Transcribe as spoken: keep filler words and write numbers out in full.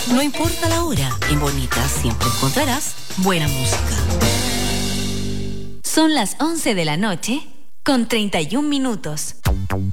No importa la hora, en Bonita siempre encontrarás buena música. Son las once de la noche con treinta y un minutos.